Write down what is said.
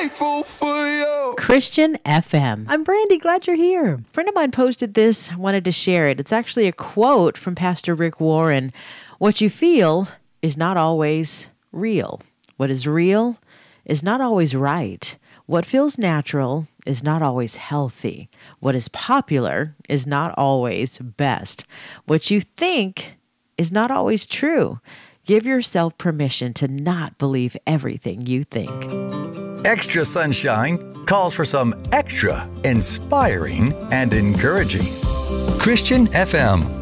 grateful for you. Christian FM. I'm Brandy. Glad you're here. A friend of mine posted this. I wanted to share it. It's actually a quote from Pastor Rick Warren. What you feel is not always real. What is real is not always right. What feels natural is not always healthy. What is popular is not always best. What you think is not always true. Give yourself permission to not believe everything you think. Extra Sunshine calls for some extra inspiring and encouraging. Christian FM.